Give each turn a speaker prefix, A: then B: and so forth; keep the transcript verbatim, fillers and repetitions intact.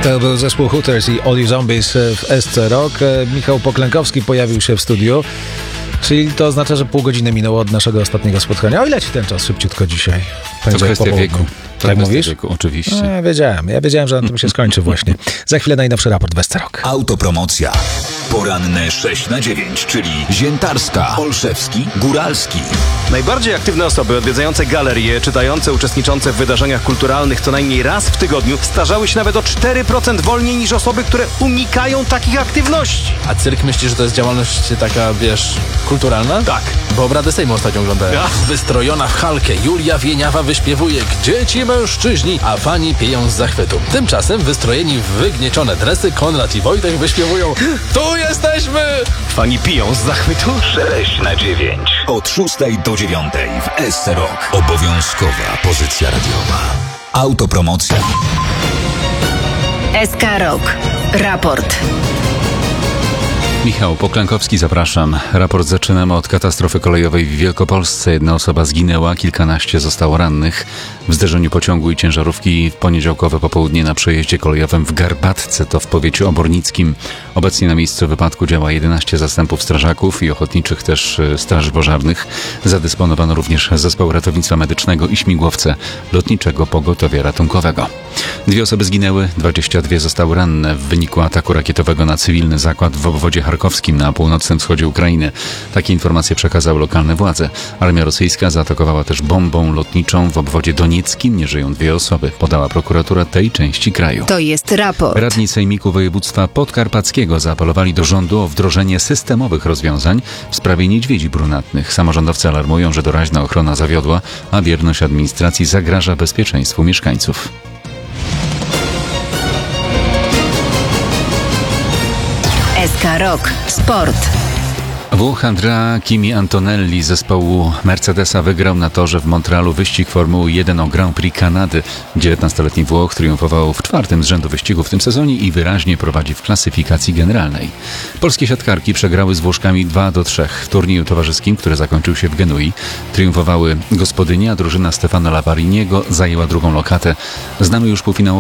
A: To był zespół Hooters i All You Zombies w S C Rock. Michał Poklękowski pojawił się w studiu, czyli to oznacza, że pół godziny minęło od naszego ostatniego spotkania. O ile ci ten czas szybciutko dzisiaj?
B: To kwestia wieku. To
A: tak mówisz?
B: Wieku, oczywiście.
A: No, ja wiedziałem, ja wiedziałem, że na tym się skończy właśnie. Za chwilę najnowszy raport w S C Rock.
C: Autopromocja. Poranne sześć na dziewięć, czyli Ziętarska, Olszewski, Góralski.
D: Najbardziej aktywne osoby odwiedzające galerie, czytające, uczestniczące w wydarzeniach kulturalnych co najmniej raz w tygodniu starzały się nawet o cztery procent wolniej niż osoby, które unikają takich aktywności.
E: A cyrk myślisz, że to jest działalność taka, wiesz, kulturalna?
D: Tak.
E: Bo obrady Sejmu ostatnio oglądałem.
D: Ja.
E: Wystrojona w halkę Julia Wieniawa wyśpiewuje Gdzie ci mężczyźni, a fani pieją z zachwytu. Tymczasem wystrojeni w wygniecione dresy Konrad i Wojtek wyśpiewują Tu jesteśmy!
D: Fani piją z zachwytu?
C: sześć na dziewięć. Od szóstej do dziewiątej w S C Rock. Obowiązkowa pozycja radiowa. Autopromocja.
F: S K Rock. Raport.
B: Michał Poklękowski, zapraszam. Raport zaczynamy od katastrofy kolejowej w Wielkopolsce. Jedna osoba zginęła, kilkanaście zostało rannych w zderzeniu pociągu i ciężarówki w poniedziałkowe popołudnie na przejeździe kolejowym w Garbatce, to w powiecie obornickim. Obecnie na miejscu wypadku działa jedenaście zastępów strażaków i ochotniczych też straży pożarnych. Zadysponowano również zespoł ratownictwa medycznego i śmigłowce lotniczego pogotowia ratunkowego. Dwie osoby zginęły, dwadzieścia dwie zostały ranne w wyniku ataku rakietowego na cywilny zakład w obwodzie charkowskim na północnym wschodzie Ukrainy. Takie informacje przekazały lokalne władze. Armia rosyjska zaatakowała też bombą lotniczą w obwodzie donieckim. Nie żyją dwie osoby, podała prokuratura tej części kraju.
F: To jest raport.
B: Radni Sejmiku Województwa Podkarpackiego zaapelowali do rządu o wdrożenie systemowych rozwiązań w sprawie niedźwiedzi brunatnych. Samorządowcy alarmują, że doraźna ochrona zawiodła, a bierność administracji zagraża bezpieczeństwu mieszkańców.
F: S K Rock. Sport.
B: Włoch Andrea Kimi Antonelli z zespołu Mercedesa wygrał na torze w Montrealu wyścig Formuły jeden o Grand Prix Kanady. dziewiętnastoletni Włoch triumfował w czwartym z rzędu wyścigu w tym sezonie i wyraźnie prowadzi w klasyfikacji generalnej. Polskie siatkarki przegrały z Włoszkami dwa do trzech w turnieju towarzyskim, który zakończył się w Genui. Triumfowały gospodynie, a drużyna Stefano Lavariniego zajęła drugą lokatę. Znamy już półfinałową